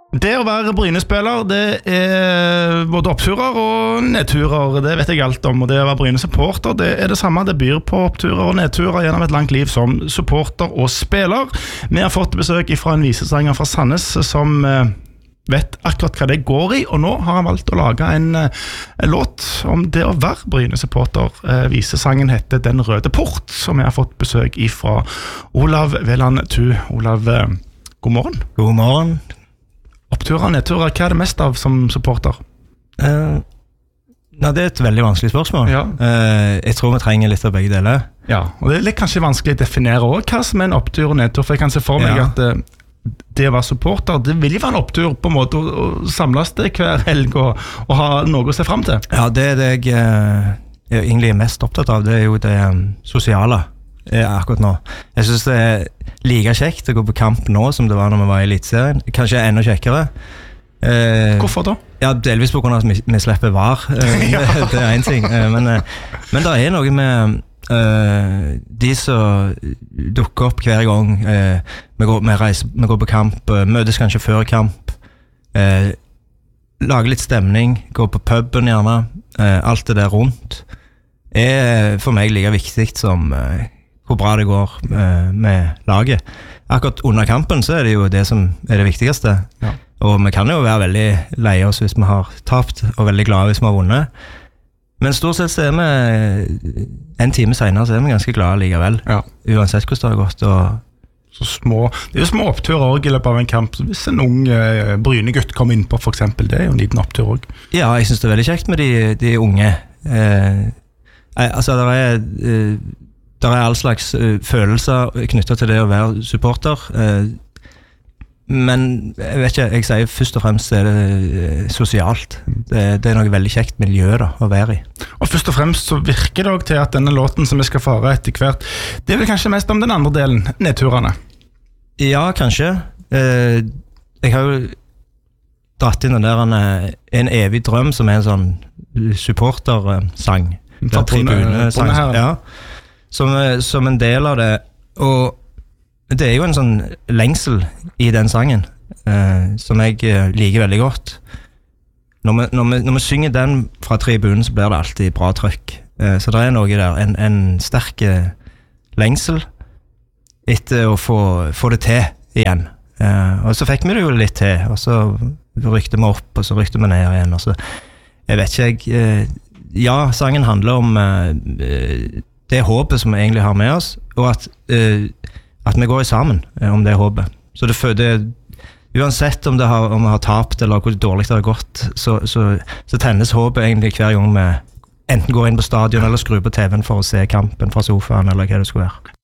Det å være Bryne-spiller, det både oppturer og nedturer, det vet jeg alt om. Og det å være Bryne-supporter, det det samme. Det byr på oppturer og nedturer gjennom et langt liv som supporter og spiller. Vi har fått besøk fra en visesanger fra Sandnes som vet akkurat hva det går i, og nå har han valgt å lage en låt om det å være Bryne-supporter. Visesangen heter Den Røde Port, som vi har fått besøk fra Olav Veland Thu. Olav, god morgen. God morgen. Oppturer, nedturer, hva det mest av som supporter? Nei, det et veldig vanskelig spørsmål. Ja. Jeg tror vi trenger litt av begge deler. Ja, og det litt kanskje vanskelig å definere også hva som en opptur og nedtur, for jeg kan se for meg at det å være supporter, det vil jo være en opptur på en måte å samles til hver helg og ha noe å se frem til. Ja, det jeg egentlig mest opptatt av, det jo det sosiale akkurat nå. Jeg synes det like kjekt å gå på kamp nå som det var når vi var i elitserien. Kanskje enda kjekkere. Hvorfor da? Ja, delvis på grunn av at vi slipper var. Det en ting. Men det noe med de som dukker opp hver gang vi går på kamp, møtes kanskje før kamp, lager litt stemning, går på puben gjerne, alt det der rundt for meg like viktig som hvor bra det går med laget. Akkurat under kampen så det jo det som det viktigste. Ja. Og vi kan jo være veldig leie oss hvis vi har tapt, og veldig glade hvis vi har vunnet. Men stort sett så vi en time senere så vi ganske glade likevel. Ja. Uansett hvordan det har gått. Så små, det jo små oppturer også i løpet av en kamp. Hvis en ung Bryne-gutt kommer inn på for eksempel, det jo en liten opptur også. Ja, jeg synes det veldig kjekt med de unge. Altså, der all slags følelser knyttet til det å være supporter, men jeg vet ikke, jeg sier først og fremst det sosialt. Det noe veldig kjekt miljø da, å være i. Og først og fremst så virker det også til at denne låten som vi skal fare etter hvert, det vel kanskje mest om den andre delen, nedturene? Ja, kanskje. Jeg har jo dratt inn den der en evig drøm som en sånn supportersang. Fra tribunesang, ja. Som en del av det, og det jo en sånn lengsel i den sangen som jeg liker veldig godt. Når vi synger den fra tribunen så blir det alltid bra trykk, så det noe der, en sterk lengsel etter å få det til igjen, og så fikk vi det jo litt til, og så rykte vi opp, og så rykte vi ned igjen, og så, jeg vet ikke, ja, sangen handler om det håpet som vi egentlig har med oss, og at vi går sammen om det håpet. Så det uansett om vi har tapt eller hvor dårlig det har gått, så tennes håpet egentlig hver gang vi enten går inn på stadion eller skrur på TV-en for å se kampen fra sofaen eller hva det skulle være.